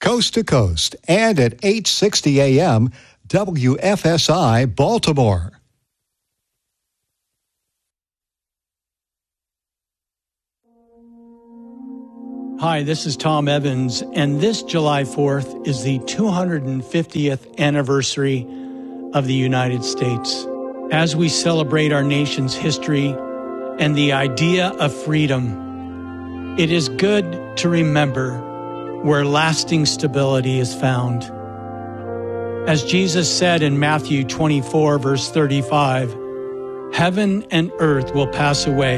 coast to coast, and at 8:60 a.m. WFSI Baltimore. Hi, this is Tom Evans, and this July 4th is the 250th anniversary of the United States. As we celebrate our nation's history and the idea of freedom, it is good to remember where lasting stability is found. As Jesus said in Matthew 24, verse 35, "Heaven and earth will pass away,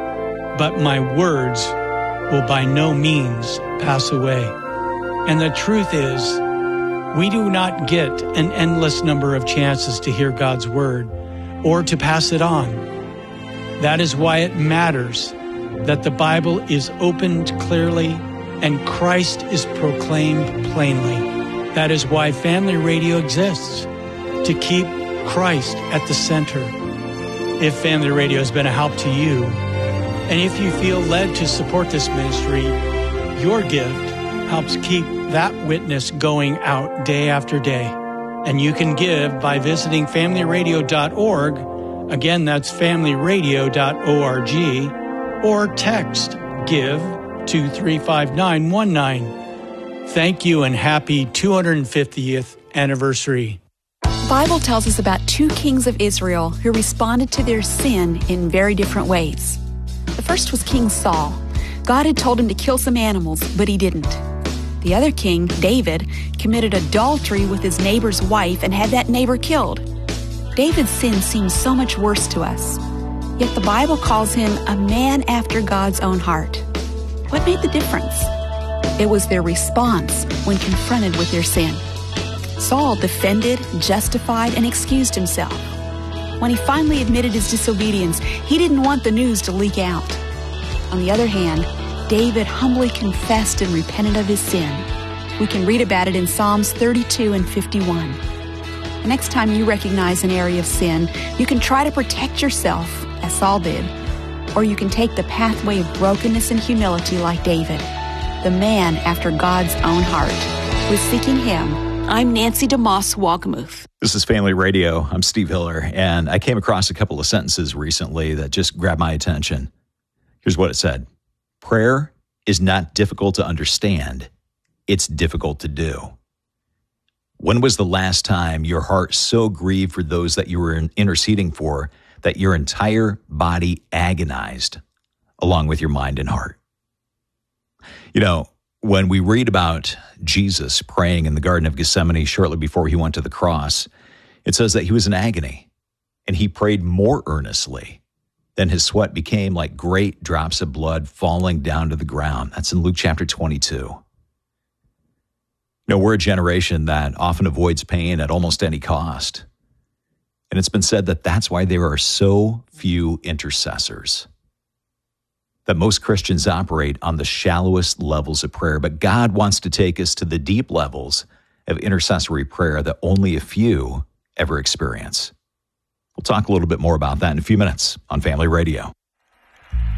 but my words will by no means pass away." And the truth is, we do not get an endless number of chances to hear God's word or to pass it on. That is why it matters that the Bible is opened clearly and Christ is proclaimed plainly. That is why Family Radio exists, to keep Christ at the center. If Family Radio has been a help to you, and if you feel led to support this ministry, your gift helps keep that witness going out day after day. And you can give by visiting familyradio.org. Again, that's familyradio.org, or text GIVE to 35919. Thank you and happy 250th anniversary. The Bible tells us about two kings of Israel who responded to their sin in very different ways. The first was King Saul. God had told him to kill some animals, but he didn't. The other king, David, committed adultery with his neighbor's wife and had that neighbor killed. David's sin seems so much worse to us, yet the Bible calls him a man after God's own heart. What made the difference? It was their response when confronted with their sin. Saul defended, justified, and excused himself. When he finally admitted his disobedience, he didn't want the news to leak out. On the other hand, David humbly confessed and repented of his sin. We can read about it in Psalms 32 and 51. The next time you recognize an area of sin, you can try to protect yourself, as Saul did, or you can take the pathway of brokenness and humility like David, the man after God's own heart. With Seeking Him, I'm Nancy DeMoss Walgamuth. This is Family Radio. I'm Steve Hiller, and I came across a couple of sentences recently that just grabbed my attention. Here's what it said. Prayer is not difficult to understand. It's difficult to do. When was the last time your heart so grieved for those that you were interceding for that your entire body agonized along with your mind and heart? You know, when we read about Jesus praying in the Garden of Gethsemane shortly before he went to the cross, it says that he was in agony and he prayed more earnestly. Then his sweat became like great drops of blood falling down to the ground. That's in Luke chapter 22. You know, we're a generation that often avoids pain at almost any cost. And it's been said that that's why there are so few intercessors. That most Christians operate on the shallowest levels of prayer, but God wants to take us to the deep levels of intercessory prayer that only a few ever experience. We'll talk a little bit more about that in a few minutes on Family Radio.